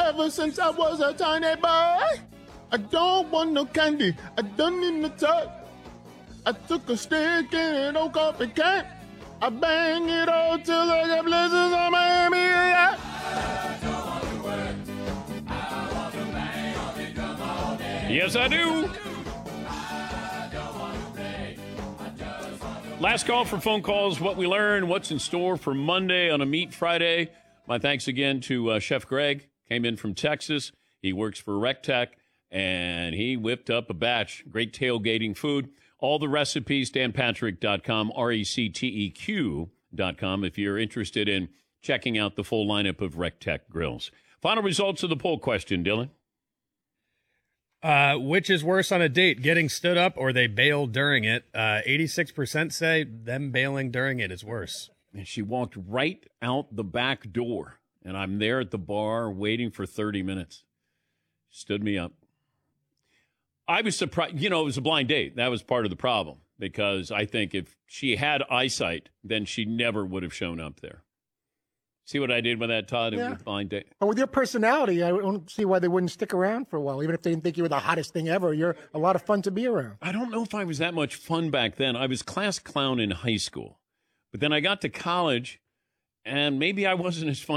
ever since I was a tiny boy. I don't want no candy. I don't need no touch. I took a stick and an old coffee can. I bang it all till I got blizzards on Miami. Yeah. Yes, I do. Last call for phone calls. What we learned, what's in store for Monday on a Meat Friday. My thanks again to Chef Greg. Came in from Texas. He works for RecTech, and he whipped up a batch. Great tailgating food. All the recipes, danpatrick.com, RECTEQ.com, if you're interested in checking out the full lineup of RecTech grills. Final results of the poll question, Dylan. Which is worse on a date, getting stood up or they bailed during it? 86% say them bailing during it is worse. And she walked right out the back door, and I'm there at the bar waiting for 30 minutes. Stood me up. I was surprised. You know, it was a blind date. That was part of the problem, because I think if she had eyesight, then she never would have shown up there. See what I did with that, Todd? Yeah. It was a blind date. But with your personality, I don't see why they wouldn't stick around for a while, even if they didn't think you were the hottest thing ever. You're a lot of fun to be around. I don't know if I was that much fun back then. I was class clown in high school. But then I got to college, and maybe I wasn't as fun